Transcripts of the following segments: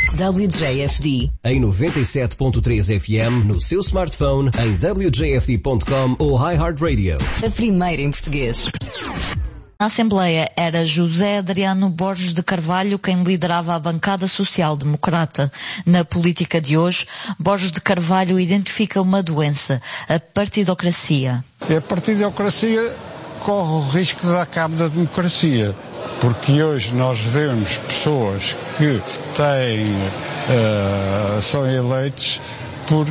WJFD. Em 97.3 FM, no seu smartphone, em wjfd.com ou iHeartRadio. A primeira em português. Na Assembleia era José Adriano Borges de Carvalho quem liderava a bancada social-democrata. Na política de hoje, Borges de Carvalho identifica uma doença, a partidocracia. A partidocracia corre o risco de dar cabo da democracia, porque hoje nós vemos pessoas que são eleitos por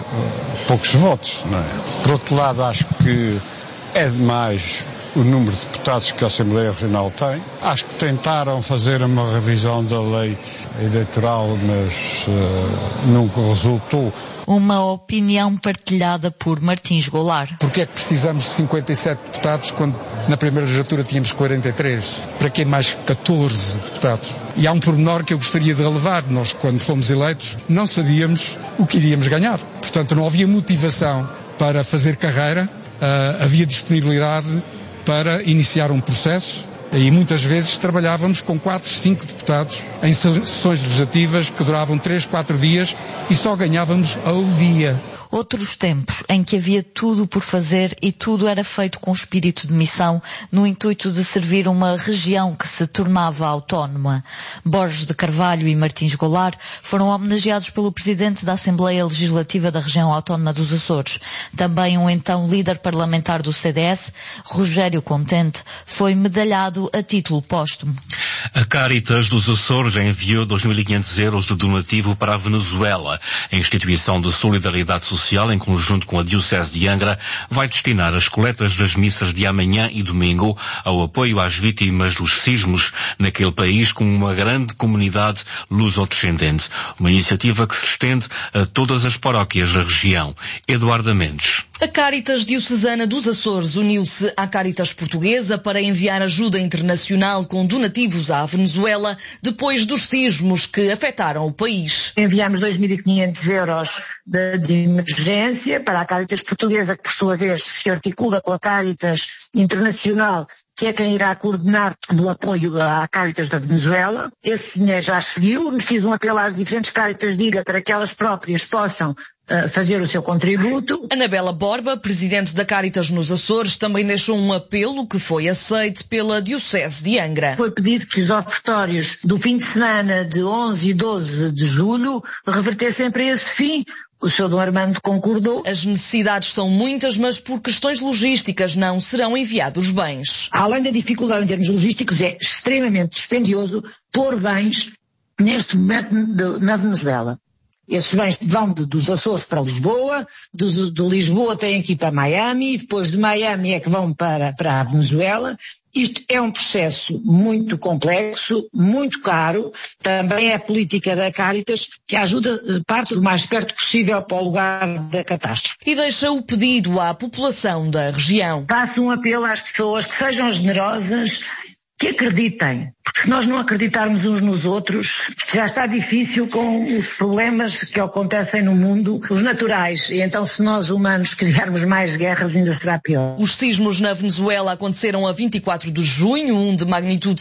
poucos votos, não é? Por outro lado, acho que é demais o número de deputados que a Assembleia Regional tem. Acho que tentaram fazer uma revisão da lei eleitoral, mas nunca resultou. Uma opinião partilhada por Martins Goulart. Porquê é que precisamos de 57 deputados quando na primeira legislatura tínhamos 43? Para que mais 14 deputados? E há um pormenor que eu gostaria de relevar. Nós, quando fomos eleitos, não sabíamos o que iríamos ganhar. Portanto, não havia motivação para fazer carreira, havia disponibilidade para iniciar um processo e muitas vezes trabalhávamos com 4, 5 deputados em sessões legislativas que duravam 3, 4 dias e só ganhávamos ao dia. Outros tempos em que havia tudo por fazer e tudo era feito com espírito de missão, no intuito de servir uma região que se tornava autónoma. Borges de Carvalho e Martins Goulart foram homenageados pelo Presidente da Assembleia Legislativa da Região Autónoma dos Açores. Também um então líder parlamentar do CDS, Rogério Contente, foi medalhado a título póstumo. A Caritas dos Açores enviou 2.500 euros de donativo para a Venezuela. A instituição de solidariedade social, em conjunto com a Diocese de Angra, vai destinar as coletas das missas de amanhã e domingo ao apoio às vítimas dos sismos naquele país com uma grande comunidade luso-descendente. Uma iniciativa que se estende a todas as paróquias da região. Eduardo Mendes. A Caritas Diocesana dos Açores uniu-se à Caritas Portuguesa para enviar ajuda internacional com donativos à Venezuela depois dos sismos que afetaram o país. Enviamos 2.500 euros de emergência para a Caritas Portuguesa, que por sua vez se articula com a Caritas Internacional, que é quem irá coordenar o apoio à Caritas da Venezuela. Esse dinheiro já seguiu, fiz um apelo às diferentes Caritas de ilha para que elas próprias possam fazer o seu contributo. Anabela Borba, presidente da Caritas nos Açores, também deixou um apelo que foi aceito pela Diocese de Angra. Foi pedido que os ofertórios do fim de semana de 11 e 12 de julho revertessem para esse fim. O Sr. Dom Armando concordou. As necessidades são muitas, mas por questões logísticas não serão enviados bens. Além da dificuldade em termos logísticos, é extremamente dispendioso pôr bens neste momento na Venezuela. Esses bens vão dos Açores para Lisboa, do Lisboa têm que ir para Miami, e depois de Miami é que vão para a Venezuela. Isto é um processo muito complexo, muito caro. Também é a política da Caritas que ajuda parte o mais perto possível para o lugar da catástrofe. E deixa o pedido à população da região. Faço um apelo às pessoas que sejam generosas, que acreditem. Porque se nós não acreditarmos uns nos outros, já está difícil com os problemas que acontecem no mundo, os naturais. E então se nós humanos criarmos mais guerras, ainda será pior. Os sismos na Venezuela aconteceram a 24 de junho, um de magnitude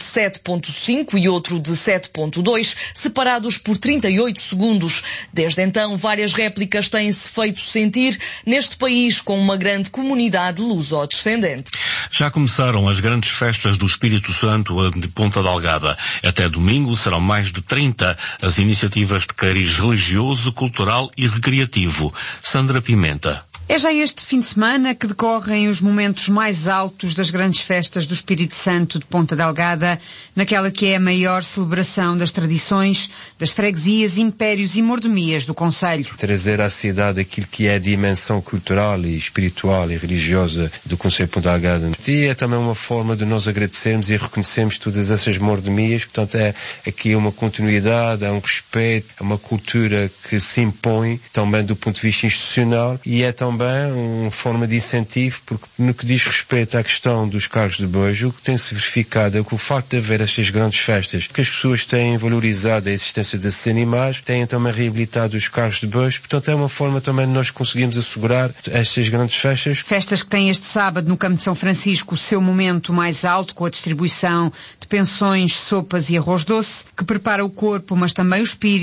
7.5 e outro de 7.2, separados por 38 segundos. Desde então, várias réplicas têm-se feito sentir neste país com uma grande comunidade luso-descendente. Já começaram as grandes festas do Espírito Santo de Ponta Delgada. Até domingo serão mais de 30 as iniciativas de cariz religioso, cultural e recreativo. Sandra Pimenta. É já este fim de semana que decorrem os momentos mais altos das grandes festas do Espírito Santo de Ponta Delgada, naquela que é a maior celebração das tradições, das freguesias, impérios e mordomias do concelho. Trazer à cidade aquilo que é a dimensão cultural e espiritual e religiosa do concelho de Ponta Delgada. E é também uma forma de nós agradecermos e reconhecermos todas essas mordomias. Portanto, é aqui uma continuidade, é um respeito, é uma cultura que se impõe também do ponto de vista institucional e é também uma forma de incentivo, porque no que diz respeito à questão dos carros de bois, o que tem-se verificado é que o facto de haver estas grandes festas, que as pessoas têm valorizado a existência desses animais, têm também reabilitado os carros de bois, portanto é uma forma também de nós conseguirmos assegurar estas grandes festas. Festas que têm este sábado no Campo de São Francisco o seu momento mais alto, com a distribuição de pensões, sopas e arroz doce, que prepara o corpo, mas também o espírito,